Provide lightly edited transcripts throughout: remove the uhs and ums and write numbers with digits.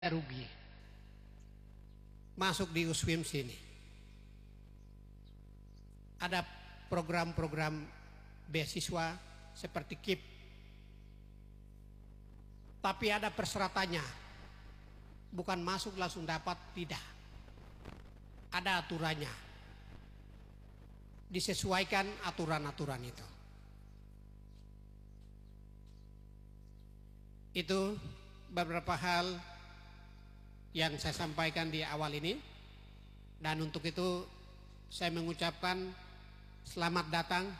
rugi masuk di USWIM sini. Ada program-program beasiswa seperti KIP, tapi ada persyaratannya, bukan masuk langsung dapat, tidak. Ada aturannya, disesuaikan aturan-aturan itu. Itu beberapa hal yang saya sampaikan di awal ini, dan untuk itu saya mengucapkan selamat datang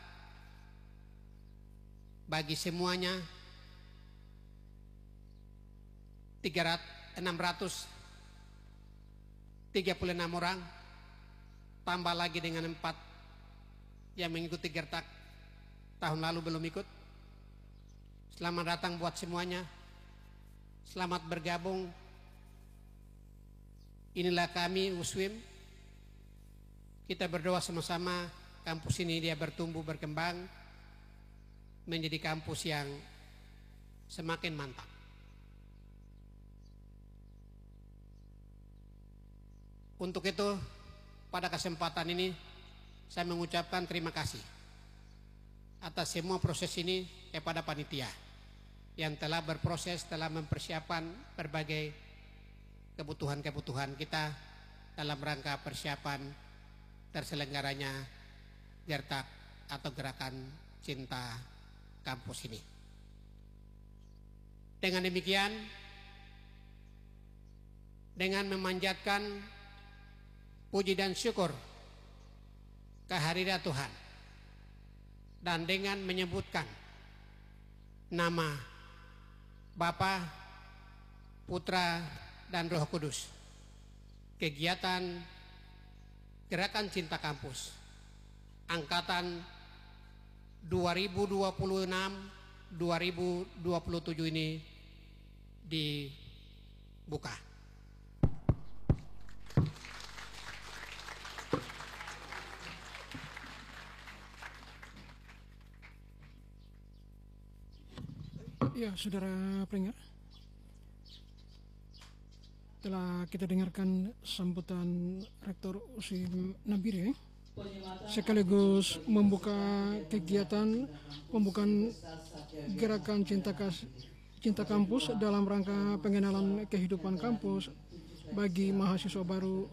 bagi semuanya 636 orang, tambah lagi dengan 4 yang mengikuti Gertak tahun lalu belum ikut. Selamat datang buat semuanya, selamat bergabung. Inilah kami USWIM. Kita berdoa sama-sama kampus ini dia bertumbuh berkembang menjadi kampus yang semakin mantap. Untuk itu pada kesempatan ini saya mengucapkan terima kasih atas semua proses ini kepada panitia yang telah berproses, telah mempersiapkan berbagai kebutuhan-kebutuhan kita dalam rangka persiapan terselenggaranya Gertak atau Gerakan Cinta Kampus ini. Dengan demikian, dengan memanjatkan puji dan syukur kehadirat Tuhan, dan dengan menyebutkan nama Bapa, Putra, dan Roh Kudus, kegiatan Gerakan Cinta Kampus angkatan 2026-2027 ini dibuka. Ya, saudara pendengar, telah kita dengarkan sambutan Rektor USWIM Nabire sekaligus membuka kegiatan pembukaan Gerakan Cinta Kampus dalam rangka pengenalan kehidupan kampus bagi mahasiswa baru